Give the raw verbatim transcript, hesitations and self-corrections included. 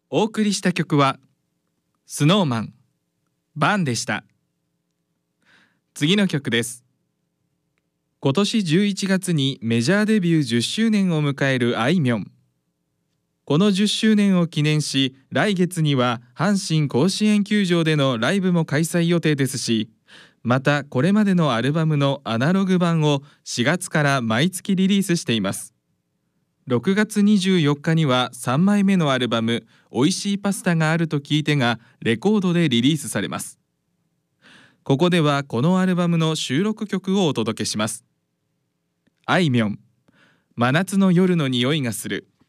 お送りした曲はスノーマンバーンでした。次の曲です。今年じゅういちがつにメジャーデビューじゅっしゅうねんを迎えるあいみょん。このじゅっしゅうねんを記念し、来月には阪神甲子園球場でのライブも開催予定ですし、またこれまでのアルバムのアナログ版をしがつから毎月リリースしています。ろくがつにじゅうよっかにはさんまいめのアルバムおいしいパスタがあると聞いてがレコードでリリースされます。ここではこのアルバムの収録曲をお届けします。あいみょん、真夏の夜の匂いがする。